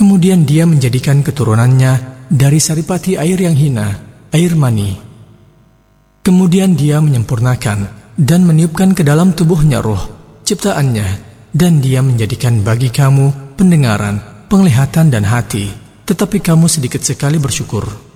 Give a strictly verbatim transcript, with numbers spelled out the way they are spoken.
Kemudian dia menjadikan keturunannya dari saripati air yang hina, air mani. Kemudian dia menyempurnakan dan meniupkan ke dalam tubuhnya ruh, ciptaannya, dan dia menjadikan bagi kamu pendengaran, penglihatan dan hati, tetapi kamu sedikit sekali bersyukur.